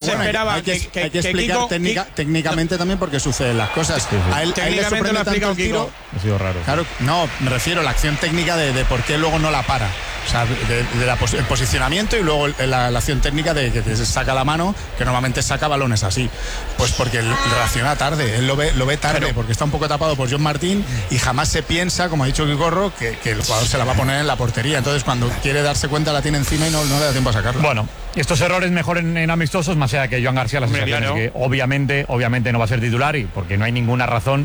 se esperaba hay que explicar técnicamente también por qué suceden las cosas. A él le sorprende tanto el tiro. Ha sido raro. Claro, no, me refiero a la acción técnica de por qué luego no la para. O sea, el posicionamiento y luego la acción técnica de que se saca la mano, que normalmente saca balones así. Pues porque él reacciona tarde, él lo ve tarde, porque está un poco tapado por John Martín y jamás se piensa, como ha dicho Quicorro, que el jugador se la va a poner en la portería. Entonces, cuando quiere darse cuenta, la tiene encima y no le da tiempo a sacarla. Bueno, estos errores mejor en amistosos, más allá de que Joan García, la sensación es que obviamente no va a ser titular y porque no hay ninguna razón,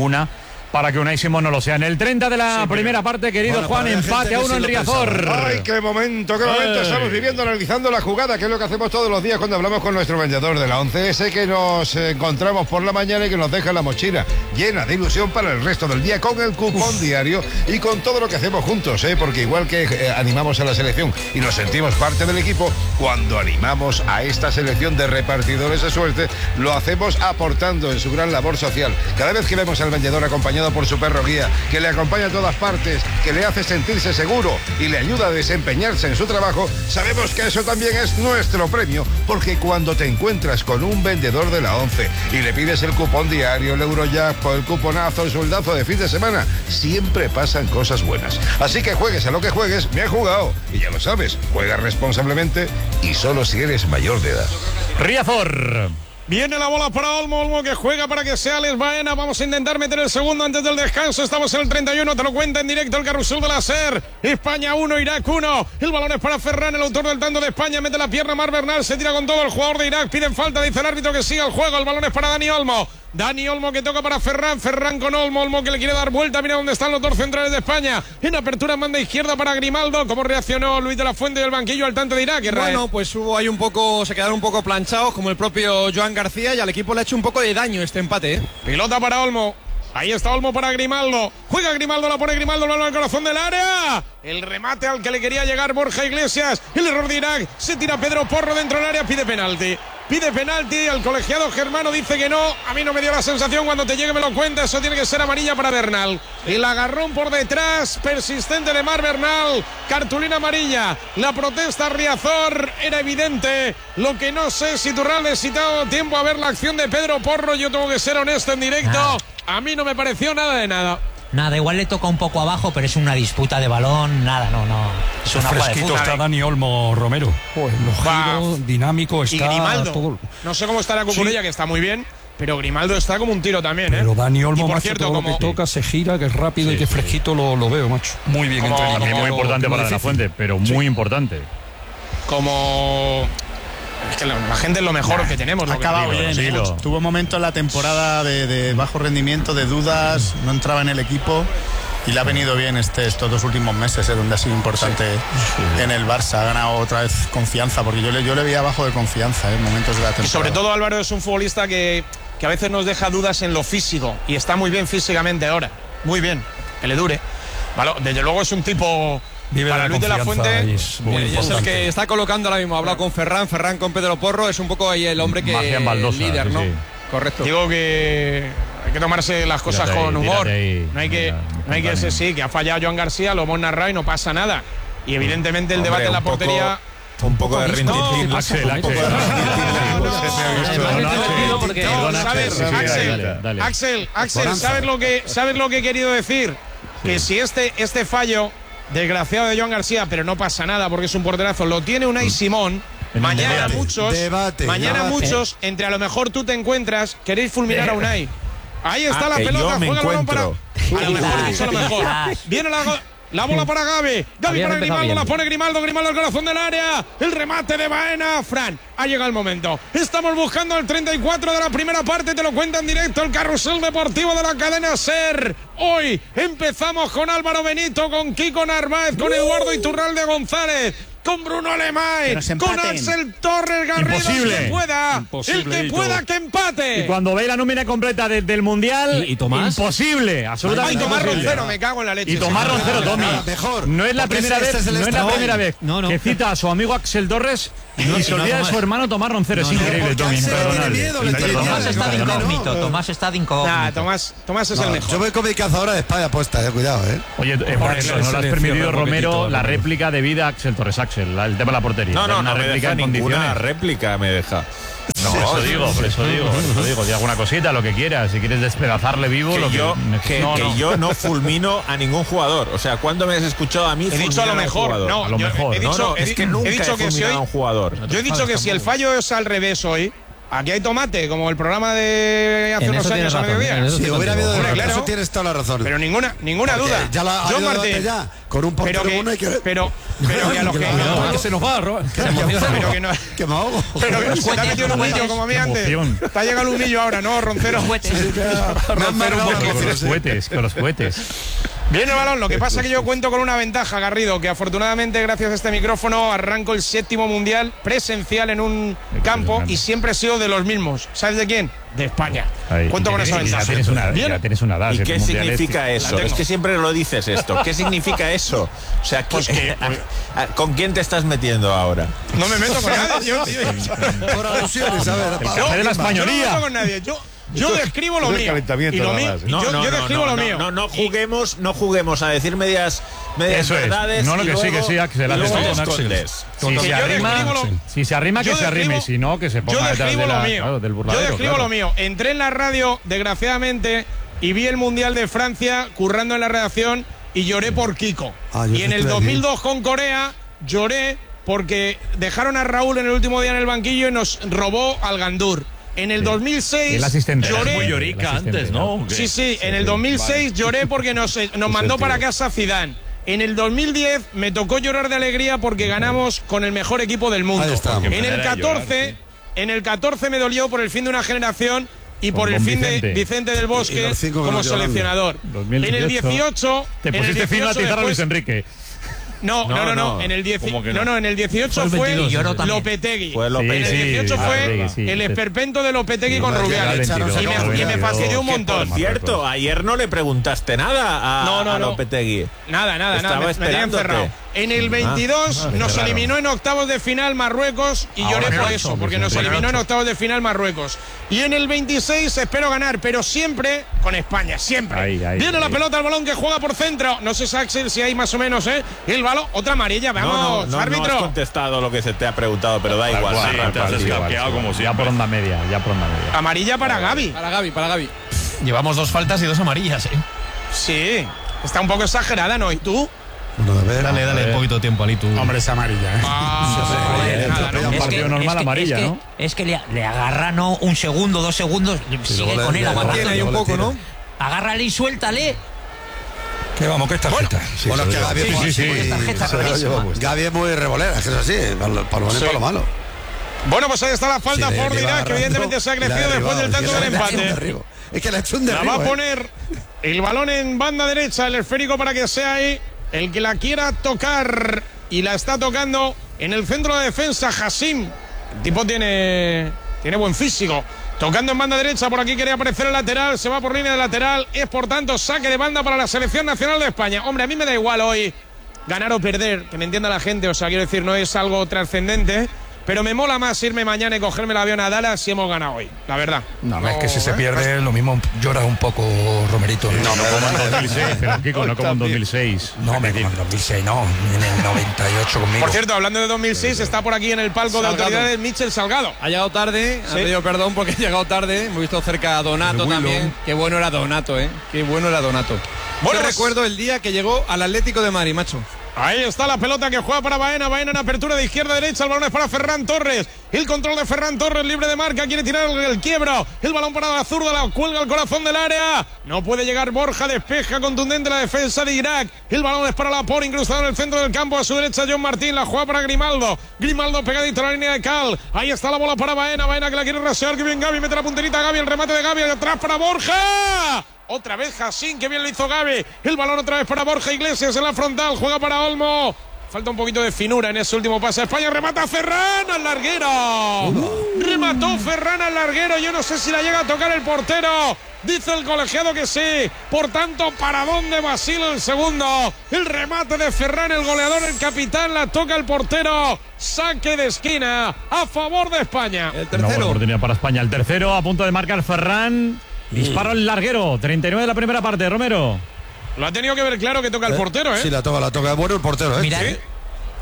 para que Unai Simón no lo sea. En el 30 de la primera parte, querido Juan, empate a 1 en Riazor. ¡Ay, qué momento estamos viviendo, analizando la jugada, que es lo que hacemos todos los días cuando hablamos con nuestro vendedor de la 11, ese que nos encontramos por la mañana y que nos deja la mochila llena de ilusión para el resto del día, con el cupón diario y con todo lo que hacemos juntos, porque igual que animamos a la selección y nos sentimos parte del equipo, cuando animamos a esta selección de repartidores de suerte, lo hacemos aportando en su gran labor social. Cada vez que vemos al vendedor acompañado por su perro guía, que le acompaña a todas partes, que le hace sentirse seguro y le ayuda a desempeñarse en su trabajo, sabemos que eso también es nuestro premio, porque cuando te encuentras con un vendedor de la 11 y le pides el cupón diario, el Eurojackpot, el cuponazo, el soldazo de fin de semana, siempre pasan cosas buenas. Así que juegues a lo que juegues, me ha jugado. Y ya lo sabes, juega responsablemente y solo si eres mayor de edad. Riazor. Viene la bola para Olmo que juega para que sea Alex Baena. Vamos a intentar meter el segundo antes del descanso. Estamos en el 31, te lo cuenta en directo el carrusel de la SER. España 1, Irak 1. El balón es para Ferran, el autor del tanto de España. Mete la pierna Mar Bernal, se tira con todo el jugador de Irak. Piden falta, dice el árbitro que siga el juego. El balón es para Dani Olmo. Dani Olmo que toca para Ferran, Ferran con Olmo que le quiere dar vuelta, mira dónde están los dos centrales de España, en apertura en banda izquierda para Grimaldo. ¿Cómo reaccionó Luis de la Fuente del banquillo al tanto de Irak? Bueno, pues se quedaron un poco planchados, como el propio Joan García, y al equipo le ha hecho un poco de daño este empate. Pilota para Olmo. Ahí está Olmo para Grimaldo. Juega Grimaldo, la pone Grimaldo, la al corazón del área. El remate al que le quería llegar Borja Iglesias. El error de Irak. Se tira Pedro Porro dentro del área, pide penalti. El colegiado germano dice que no. A mí no me dio la sensación, cuando te llegue me lo cuenta. Eso tiene que ser amarilla para Bernal. El agarrón por detrás, persistente de Mar Bernal. Cartulina amarilla. La protesta Riazor era evidente. Lo que no sé si Turral si te ha dado tiempo a ver la acción de Pedro Porro. Yo tengo que ser honesto en directo. A mí no me pareció nada de nada. Nada, igual le toca un poco abajo, pero es una disputa de balón, nada, no. Es una fresquito está Dani Olmo, Romero. Giro, dinámico, está. Y Grimaldo. Todo. No sé cómo está la Cucurella, que está muy bien, pero Grimaldo está como un tiro también, Pero Dani Olmo, por macho, cierto, todo lo que toca, se gira, que es rápido y que fresquito lo veo, macho. Muy bien entrenado. También muy importante para la Fuente, pero muy importante. Es que la gente es lo mejor que tenemos. Ha acabado bien. Tuvo momentos en la temporada de bajo rendimiento, de dudas, no entraba en el equipo y le ha venido bien estos 2 últimos meses, donde ha sido importante en el Barça. Ha ganado otra vez confianza, porque yo le veía bajo de confianza en momentos de la temporada. Y sobre todo Álvaro es un futbolista que a veces nos deja dudas en lo físico y está muy bien físicamente ahora. Muy bien, que le dure. Desde luego es un tipo... Para Luis de la Fuente es el que está colocando ahora mismo. Ha hablado con Ferran con Pedro Porro. Es un poco ahí el hombre que Baldosa, líder, ¿no? Sí. Correcto. Digo que hay que tomarse las cosas con humor. No hay que ser, que ha fallado Joan García, lo hemos narrado y no pasa nada. Y evidentemente el debate en la portería... Un poco de rintintín. Axel, ¿sabes lo que he querido decir? Que si este fallo desgraciado de Joan García, pero no pasa nada porque es un porterazo, lo tiene Unai Simón. Mañana muchos, entre a lo mejor tú te encuentras, queréis fulminar a Unai. Ahí está la pelota, juega el balón para... A lo mejor dicho lo mejor. Viene la bola para Gavi para Grimaldo, la pone Grimaldo al corazón del área. El remate de Baena. Fran, ha llegado el momento. Estamos buscando el 34 de la primera parte. Te lo cuenta en directo el carrusel deportivo de la cadena SER. Hoy empezamos con Álvaro Benito, con Kiko Narváez, con Eduardo Iturralde González, con Bruno Alemay, con Axel Torres Garrido. Imposible. El que pueda que empate. Y cuando ve la nómina completa del Mundial, ¿Y Tomás? Imposible, absolutamente. Tomás imposible. Roncero, me cago en la leche. Y Tomás Roncero, Tommy. Mejor. No es la primera vez, que cita a su amigo Axel Torres y se olvida de su hermano Tomás Roncero. Es increíble, Tommy. Tomás está de incógnito. Tomás está de incógnito. Tomás es el mejor. Yo voy con mi cazadora de espada puesta, cuidado, Oye, por eso no le has permitido, Romero, la réplica de vida a Axel Torres. El tema de la portería. No me deja ninguna réplica, me deja. No, por eso digo, di alguna cosita, lo que quieras, si quieres despedazarle vivo, que yo no fulmino a ningún jugador. O sea, ¿cuándo me has escuchado a mí? He dicho a lo mejor, no, a lo mejor. Es que nunca he fulminado a un jugador. Yo he dicho que si el fallo es al revés hoy, aquí hay tomate, como el programa de hace unos años a mediodía. Si hubiera habido claro, eso tienes toda la razón. Pero ninguna duda. Ya la John Martín, ya, con un portero pero que a los que se nos va, Robert. pero que no, que me ahogo. pero que se te ha metido un humillo como a mí antes. Te ha llegado el humillo ahora, ¿no, Roncero? Con los cohetes. Viene el balón, lo que pasa es que yo cuento con una ventaja, Garrido, que afortunadamente gracias a este micrófono arranco el 7º mundial presencial en un campo y siempre he sido de los mismos. ¿Sabes de quién? De España. Cuento con esa ventaja. Ya tienes una edad. ¿Y qué significa eso? Es que siempre lo dices esto. ¿Qué significa eso? O sea, ¿con quién te estás metiendo ahora? No me meto con nadie. Por alusiones, a ver. El café de la españolía. No me meto con nadie. Yo describo lo mío. Y lo mío. Yo describo lo mío. No juguemos a decir medias verdades. No, lo que sí, que se las escondes. Si se arrima, que se arrime. Y si no, que se ponga detrás del burladero. Yo describo lo mío. Entré en la radio, desgraciadamente, y vi el Mundial de Francia currando en la redacción y lloré por Kiko. Y en el 2002 con Corea lloré porque dejaron a Raúl en el último día en el banquillo y nos robó al Gandur. En el 2006 lloré. Muy llorica antes, ¿no? Sí, en el 2006 lloré porque nos mandó para casa Zidane. En el 2010 me tocó llorar de alegría porque ganamos con el mejor equipo del mundo. En el 14 me dolió por el fin de una generación y por el fin de Vicente del Bosque como seleccionador. En el 18 te pusiste fino a tizar a Luis Enrique. No. En el 18 fue Lopetegui. En el 18 fue el esperpento de Lopetegui con Rubiales. Y me fastidió un montón. Por cierto, ayer no le preguntaste nada a Lopetegui. Nada. Me tenía encerrado. En el 22 nos eliminó en octavos de final Marruecos y lloré por eso, porque nos eliminó en octavos de final Marruecos. Y en el 26 espero ganar, pero siempre con España, siempre. Viene la pelota al balón que juega por centro. No sé, Axel, si hay más o menos, el balón. Otra amarilla, vamos, árbitro. No has contestado lo que se te ha preguntado, pero da igual. Te has escaqueado como siempre. Ya por onda media. Amarilla para Gavi. Para Gavi. Llevamos 2 faltas y 2 amarillas, Sí, está un poco exagerada, ¿no? ¿Y tú? Bueno, a ver, dale un poquito de tiempo, Ali, tú. Hombre, es amarilla, Un partido normal amarilla, ¿no? Es que le agarra, ¿no? 1 segundo, 2 segundos, sigue con él agarrando. Ahí un poco, ¿no? Agárrale y suéltale. ¿Qué vamos? ¿Qué es tarjeta? Bueno, que Gavi es muy revolera, es que es así, para lo bueno y para lo malo. Bueno, pues ahí está la falta por Irak, que evidentemente se ha crecido después del tanto del empate. Es que le ha hecho un derribo. La va a poner el balón en banda derecha, el esférico, para que sea ahí el que la quiera tocar. Y la está tocando en el centro de defensa, Hassim. El tipo tiene buen físico. Tocando en banda derecha, por aquí quería aparecer el lateral, se va por línea de lateral, es por tanto saque de banda para la selección nacional de España. Hombre, a mí me da igual hoy ganar o perder, que me entienda la gente, o sea, quiero decir, no es algo trascendente, pero me mola más irme mañana y cogerme el avión a Dallas si hemos ganado hoy, la verdad. No, es que si se pierde, lo mismo lloras un poco, Romerito. No como en 2006, pero Kiko, no como en 2006. No, como en 2006, no, en el 98 conmigo. Por cierto, hablando de 2006, está por aquí en el palco de autoridades Michel Salgado. Ha llegado tarde, ha pedido perdón porque ha llegado tarde. Hemos visto cerca a Donato también. Qué bueno era Donato, Qué bueno era Donato. Bueno, recuerdo el día que llegó al Atlético de Madrid, macho. Ahí está la pelota que juega para Baena. Baena en apertura de izquierda a derecha. El balón es para Ferran Torres. El control de Ferran Torres, libre de marca. Quiere tirar el quiebro. El balón para la zurda. La cuelga al corazón del área. No puede llegar Borja. Despeja contundente la defensa de Irak. El balón es para Laporte, incrustado en el centro del campo. A su derecha John Martín. La juega para Grimaldo. Grimaldo pegadito a la línea de Cal. Ahí está la bola para Baena. Baena que la quiere rasear. Que bien Gavi. Mete la punterita a Gavi. El remate de Gavi. Atrás para Borja. Otra vez Hassim. Que bien lo hizo Gavi. El balón otra vez para Borja Iglesias en la frontal. Juega para Olmo. Falta un poquito de finura en ese último pase. España remata Ferran al larguero. Remató Ferran al larguero. Yo no sé si la llega a tocar el portero. Dice el colegiado que sí. Por tanto, paradón de Basile el segundo. El remate de Ferran, el goleador, el capitán. La toca el portero. Saque de esquina a favor de España. El tercero. Una buena oportunidad para España. El tercero a punto de marcar Ferran. Disparo al larguero. 39 de la primera parte, Romero. Lo ha tenido que ver claro que toca el portero, Sí, la toca. Bueno el portero, Mirad,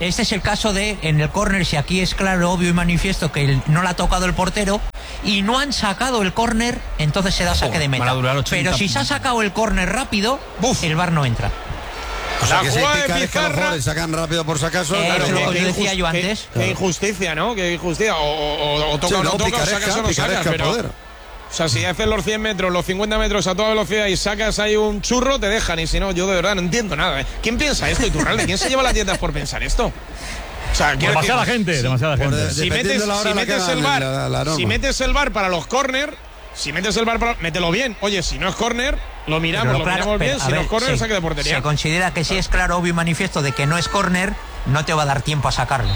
Este es el caso de, en el córner, si aquí es claro, obvio y manifiesto que no la ha tocado el portero y no han sacado el córner, entonces se da saque de meta. Pero si se ha sacado el córner rápido, el VAR no entra. O sea, que si hay picaresca, y sacan rápido por si acaso. Claro, lo que decía yo antes. Qué injusticia, ¿no? Qué injusticia. O toca o no toca, o sacas o no sacas, pero... O sea, si haces los 100 metros, los 50 metros a toda velocidad y sacas ahí un churro, te dejan. Y si no, yo de verdad no entiendo nada. ¿Quién piensa esto, Iturralde? ¿Quién se lleva las dietas por pensar esto? O sea, demasiada gente. Si metes el VAR para los córner, mételo bien. Oye, si no es córner, lo miramos bien. Si no es córner, saque de portería. Se considera que si es claro, obvio y manifiesto de que no es córner, no te va a dar tiempo a sacarlo.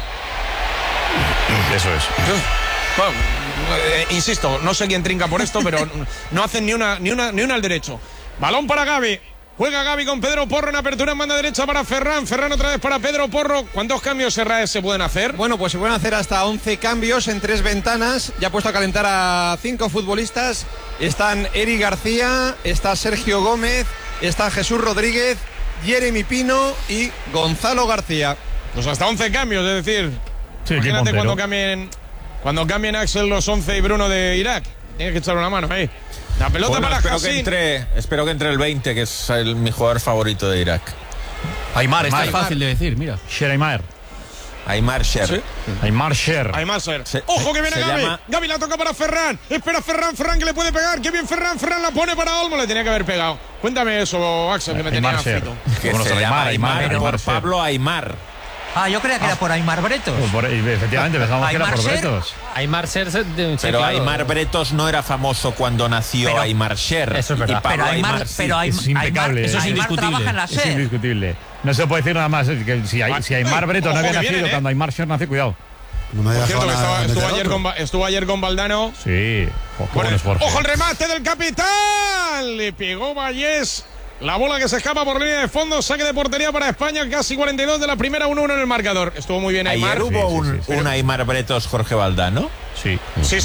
Eso es. Bueno, insisto, no sé quién trinca por esto, pero no hacen ni una al derecho. Balón para Gavi. Juega Gavi con Pedro Porro en apertura en banda derecha para Ferran. Ferran otra vez para Pedro Porro. ¿Cuántos cambios se pueden hacer? Bueno, pues se pueden hacer hasta 11 cambios en 3 ventanas. Ya ha puesto a calentar a 5 futbolistas. Están Eric García, está Sergio Gómez, está Jesús Rodríguez, Jeremy Pino y Gonzalo García. Pues hasta 11 cambios, es decir, sí, imagínate cuando cambien Axel los 11 y Bruno de Irak. Tienes que echar una mano ahí. La pelota para Hassin. Espero que entre el 20, que es mi jugador favorito de Irak. Aymar, está fácil de decir, mira. Aymar. Aymar Sher. ¿Sí? Aymar Sher. Ojo que viene Gavi. Gavi la toca para Ferran. Espera Ferran que le puede pegar. Qué bien Ferran la pone para Olmo. Le tenía que haber pegado. Cuéntame eso, Axel, que me tenía frito. Que se llama Aymar por Pablo Aymar. Yo creía que era por Aymar Bretos. Efectivamente, pensamos que era por Bretos. Aymar Sher. Pero Aymar Bretos no era famoso cuando nació Aymar Sher. Eso es verdad. Pero Aymar es impecable. Eso es indiscutible. Es indiscutible. No se puede decir nada más. Que si Aymar Bretos no había nacido cuando Aymar Sher nació, cuidado. No me por cierto, estuvo ayer con Valdano. Sí. Ojo el remate del capitán. Le pegó Vallés. La bola que se escapa por línea de fondo, saque de portería para España, casi 42 de la primera, 1-1 en el marcador. Estuvo muy bien Aymar. Ayer hubo un Aymar Bretos Jorge Valdano. Sí,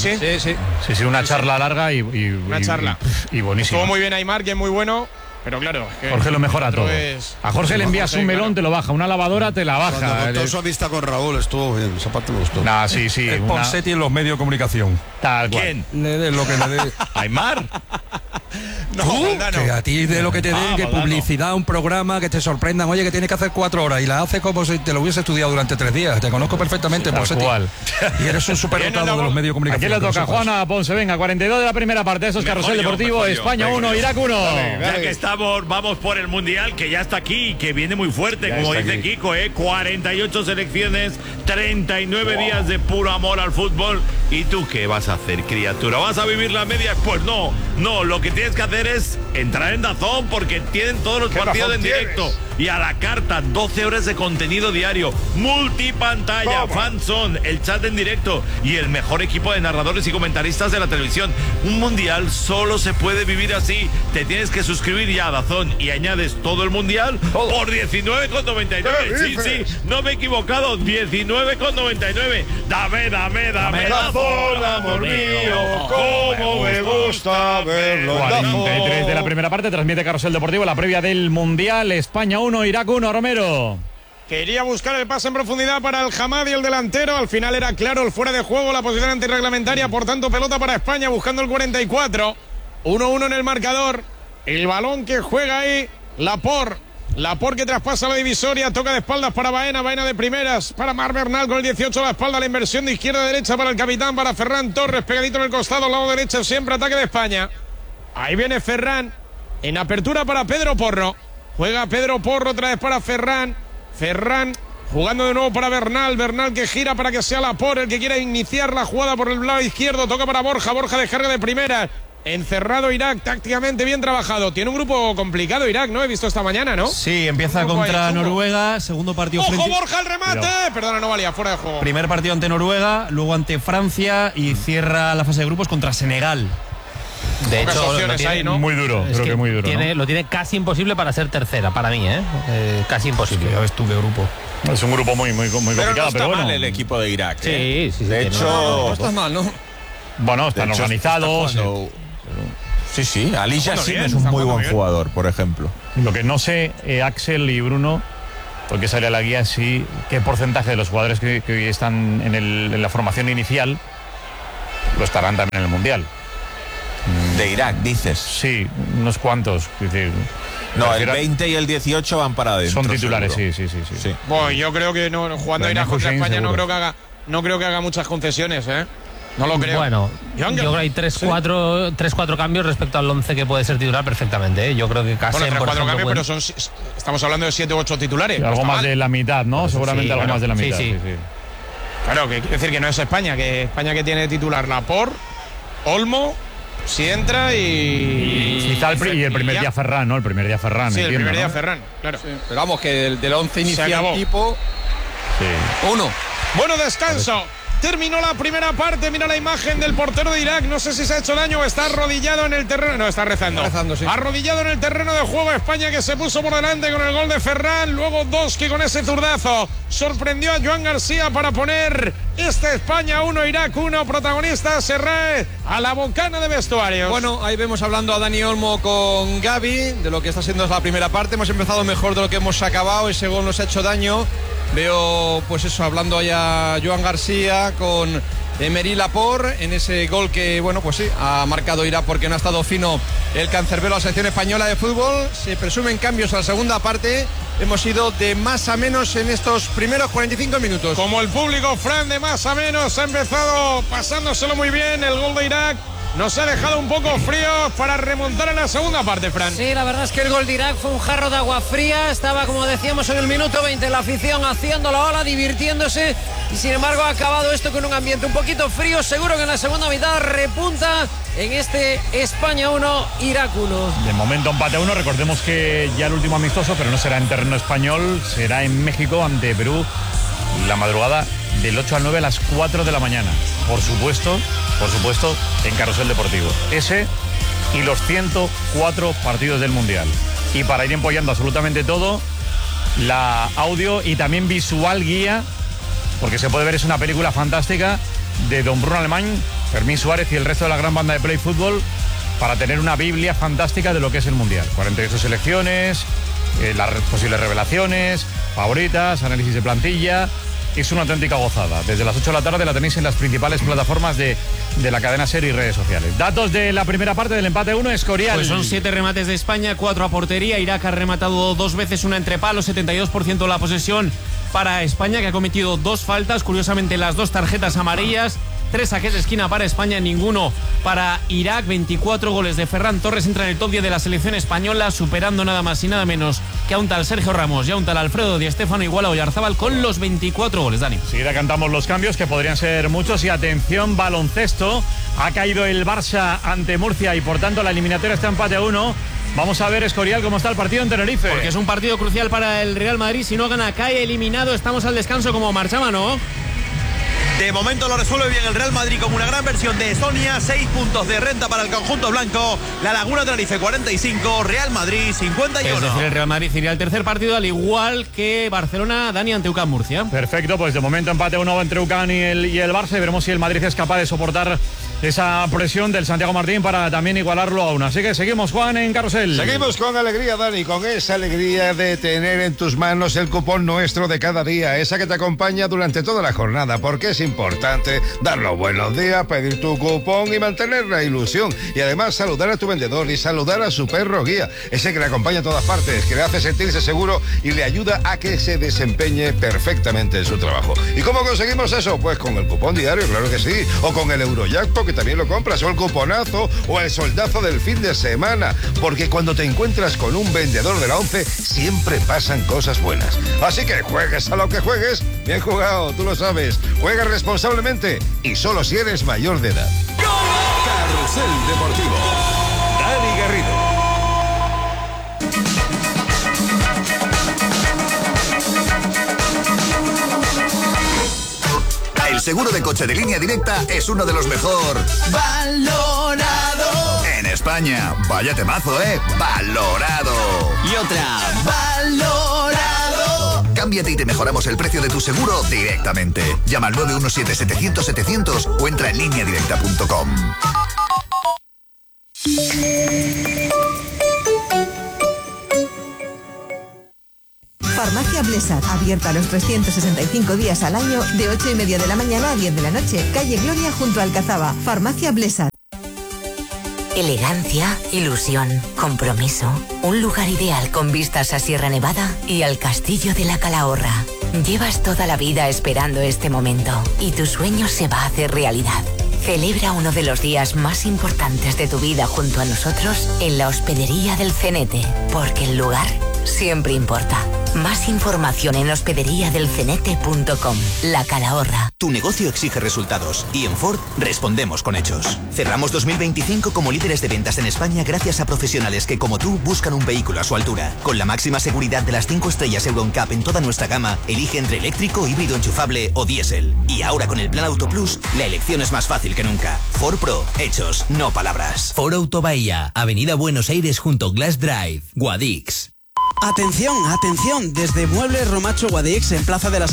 una Sí, charla larga y charla. Y buenísima. Estuvo muy bien Aymar, que es muy bueno. Pero claro, Jorge lo mejora todo. A Jorge le envías un melón, te lo baja. Una lavadora te la baja. Cuando contó su amistad con Raúl estuvo bien. Esa parte me gustó. Sí. Es Ponseti en los medios de comunicación. Tal cual. ¿Quién? Le dé lo que le dé. Aymar. Que a ti de lo que te den, que publicidad, un programa, que te sorprendan. Oye, que tienes que hacer 4 horas y la haces como si te lo hubiese estudiado durante 3 días. Te conozco perfectamente, Ponseti. Y eres un superdotado de los medios de comunicación. ¿A quién le toca? Juana Ponce, venga, 42 de la primera parte. Eso es Carrusel Deportivo. España 1, Irak 1. Ya que estamos, vamos por el Mundial, que ya está aquí, que viene muy fuerte, como dice Kiko, 48 selecciones, 39 días de puro amor al fútbol. ¿Y tú qué vas a hacer, criatura? ¿Vas a vivir las medias? Pues no, lo que tienes que hacer es entrar en DAZN, porque tienen todos los partidos en directo y a la carta, 12 horas de contenido diario, multipantalla, fanzone, el chat en directo y el mejor equipo de narradores y comentaristas de la televisión. Un mundial solo se puede vivir así. Te tienes que suscribir ya a DAZN y añades todo el mundial por 19,99. Sí, no me he equivocado, 19,99. Dame DAZN, amor mío, cómo me gusta verlo. 43 de la primera parte, transmite Carrusel Deportivo, la previa del Mundial. España 1, Irak 1, Romero. Quería buscar el pase en profundidad para el Hamadi, el delantero. Al final era claro el fuera de juego, la posición antirreglamentaria. Por tanto, pelota para España buscando el 44. 1-1 en el marcador. El balón que juega ahí, Laporte que traspasa la divisoria, toca de espaldas para Baena de primeras, para Marc Bernal con el 18 a la espalda, la inversión de izquierda a derecha para el capitán, para Ferran Torres, pegadito en el costado, al lado derecho, siempre ataque de España. Ahí viene Ferran, en apertura para Pedro Porro, juega Pedro Porro otra vez para Ferran jugando de nuevo para Bernal que gira para que sea Laporte el que quiera iniciar la jugada por el lado izquierdo, toca para Borja descarga de primeras. Encerrado Irak, tácticamente bien trabajado. Tiene un grupo complicado Irak, ¿no? He visto esta mañana, ¿no? Sí, empieza contra Noruega, segundo partido ¡ojo, Borja, el remate! Perdona, no valía, fuera de juego. Primer partido ante Noruega, luego ante Francia y cierra la fase de grupos contra Senegal. De hecho, lo tiene ahí, ¿no? Muy duro, creo que muy duro. Lo tiene casi imposible para ser tercera, para mí, casi imposible. Ya ves tú qué grupo. Es un grupo muy complicado, no está pero bueno. mal el equipo de Irak. Sí. De hecho, no está mal, ¿no? Bueno, están organizados. Sí, Ali Yassin es un muy buen jugador, por ejemplo. Lo que no sé, Axel y Bruno, porque sale a la guía qué porcentaje de los jugadores que hoy están en la formación inicial lo estarán también en el Mundial. De Irak, dices. Sí, unos cuantos. Es decir, no, el 20 y el 18 van para adentro. Son titulares, seguro. Sí. Bueno, yo creo que no, jugando Irak contra España no creo que haga muchas concesiones, ¿eh? No lo creo. Bueno, yo creo que hay 3-4 cambios respecto al 11 que puede ser titular perfectamente, ¿eh? Yo creo que Kassem, bueno, 3-4 cambios, bueno. pero estamos hablando de 7 u 8 titulares. Sí, algo más de la mitad, ¿no? Seguramente algo más de la mitad. Sí. Claro, que quiere decir que no es España, que España que tiene de titular Laporte, Olmo, si entra y el primer día Ferran, ¿no? El primer día Ferran. Sí, entiendo, el primer día ¿no? Ferran, claro. Sí. Pero vamos, que del 11 inicial tipo... Sí. 1. Bueno, descanso. Terminó la primera parte, mira la imagen del portero de Irak, no sé si se ha hecho daño o está arrodillado en el terreno, no, está rezando. Sí. Arrodillado en el terreno de juego España, que se puso por delante con el gol de Ferran, luego Doski con ese zurdazo sorprendió a Joan García para poner España 1, Irak 1, protagonista Serré a la bocana de vestuarios. Bueno, ahí vemos hablando a Dani Olmo con Gavi de lo que está siendo la primera parte, hemos empezado mejor de lo que hemos acabado, ese gol nos ha hecho daño. Veo, pues eso, hablando allá Joan García con Emery Laporte en ese gol que, bueno, pues sí, ha marcado Irak porque no ha estado fino el cancerbero a la selección española de fútbol. Se presumen cambios a la segunda parte. Hemos ido de más a menos en estos primeros 45 minutos. Como el público, Fran, de más a menos, ha empezado pasándoselo muy bien el gol de Irak. Nos ha dejado un poco fríos para remontar en la segunda parte, Fran. Sí, la verdad es que el gol de Irak fue un jarro de agua fría. Estaba, como decíamos, en el minuto 20 la afición haciendo la ola, divirtiéndose. Y sin embargo ha acabado esto con un ambiente un poquito frío. Seguro que en la segunda mitad repunta en este España 1, Irak 1. De momento empate a 1. Recordemos que ya el último amistoso, pero no será en terreno español, será en México ante Perú la madrugada del 8 al 9 a las 4 de la mañana. Por supuesto, en Carrusel Deportivo. Ese y los 104 partidos del Mundial. Y para ir empollando absolutamente todo, la audio y también visual guía, porque se puede ver, es una película fantástica de don Bruno Alemán, Fermín Suárez y el resto de la gran banda de Play Fútbol, para tener una biblia fantástica de lo que es el Mundial. 48 selecciones, las posibles revelaciones, favoritas, análisis de plantilla. Es una auténtica gozada. Desde las 8 de la tarde la tenéis en las principales plataformas de la cadena SER y redes sociales. Datos de la primera parte del empate 1, Escorial. Pues son 7 remates de España, 4 a portería. Irak ha rematado 2 veces, una entre palos, 72% la posesión para España, que ha cometido 2 faltas, curiosamente las 2 tarjetas amarillas. 3 saques de esquina para España, ninguno para Irak. 24 goles de Ferran Torres, entra en el top 10 de la selección española, superando nada más y nada menos que a un tal Sergio Ramos y a un tal Alfredo Di Stéfano, igual a Oyarzábal con los 24 goles, Dani. Seguida cantamos los cambios, que podrían ser muchos. Y atención, baloncesto. Ha caído el Barça ante Murcia y por tanto la eliminatoria está empate a 1. Vamos a ver, Escorial, cómo está el partido en Tenerife. Porque es un partido crucial para el Real Madrid. Si no gana, cae eliminado. Estamos al descanso como marchaba, ¿no? De momento lo resuelve bien el Real Madrid como una gran versión de Estonia. 6 puntos de renta para el conjunto blanco. La Laguna Tenerife 45, Real Madrid 51. Es decir, el Real Madrid iría al tercer partido, al igual que Barcelona, Dani, ante UCAM Murcia. Perfecto, pues de momento empate 1 entre UCAM y el Barça. Y veremos si el Madrid es capaz de soportar esa presión del Santiago Martín para también igualarlo a 1. Así que seguimos, Juan, en Carrusel. Seguimos con alegría, Dani, con esa alegría de tener en tus manos el cupón nuestro de cada día, esa que te acompaña durante toda la jornada, porque es importante dar los buenos días, pedir tu cupón y mantener la ilusión. Y además saludar a tu vendedor y saludar a su perro guía, ese que le acompaña a todas partes, que le hace sentirse seguro y le ayuda a que se desempeñe perfectamente en su trabajo. ¿Y cómo conseguimos eso? Pues con el cupón diario, claro que sí, o con el Eurojackpot, que también lo compras, o el cuponazo, o el soldazo del fin de semana, porque cuando te encuentras con un vendedor de la 11 siempre pasan cosas buenas. Así que juegues a lo que juegues, bien jugado, tú lo sabes, juega responsablemente y solo si eres mayor de edad. Carrusel Deportivo, Dani Garrido. El seguro de coche de Línea Directa es uno de los mejor valorado en España. Vaya temazo, valorado. Y otra, valorado. Cámbiate y te mejoramos el precio de tu seguro directamente. Llama al 917-700-700 o entra en lineadirecta.com. Farmacia Farmacia Blesat, abierta los 365 días al año, de 8:30 de la mañana a 10 de la noche. Calle Gloria junto a Alcazaba. Farmacia Blesat. Elegancia, ilusión, compromiso. Un lugar ideal con vistas a Sierra Nevada y al Castillo de la Calahorra. Llevas toda la vida esperando este momento y tu sueño se va a hacer realidad. Celebra uno de los días más importantes de tu vida junto a nosotros en la Hospedería del Cenete, porque el lugar siempre importa. Más información en hospederiadelcenete.com. La Calahorra. Tu negocio exige resultados y en Ford respondemos con hechos. Cerramos 2025 como líderes de ventas en España gracias a profesionales que como tú buscan un vehículo a su altura. Con la máxima seguridad de las 5 estrellas Euro NCAP en toda nuestra gama, elige entre eléctrico, híbrido enchufable o diésel. Y ahora con el Plan Auto Plus, la elección es más fácil que nunca. Ford Pro, hechos, no palabras. Ford Auto Bahía, Avenida Buenos Aires junto Glass Drive, Guadix. Atención, atención, desde Muebles Romacho Guadix en Plaza de las